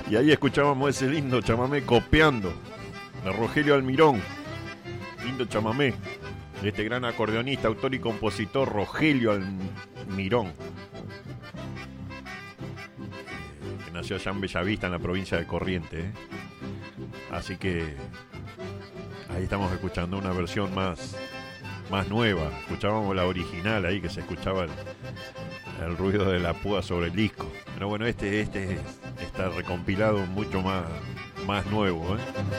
Y ahí escuchábamos ese lindo chamamé Copeando, de Rogelio Almirón. Lindo chamamé, de este gran acordeonista, autor y compositor Rogelio Almirón, que nació allá en Bellavista, en la provincia de Corrientes. Así que ahí estamos escuchando una versión más nueva. Escuchábamos la original ahí, que se escuchaba el ruido de la púa sobre el disco. Pero bueno, este está recompilado mucho más nuevo, ¿eh?